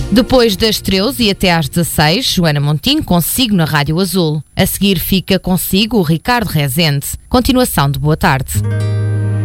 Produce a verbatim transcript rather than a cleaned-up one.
Depois das treze e até às dezasseis, Joana Montinho consigo na Rádio Azul. A seguir fica consigo o Ricardo Rezende. Continuação de boa tarde.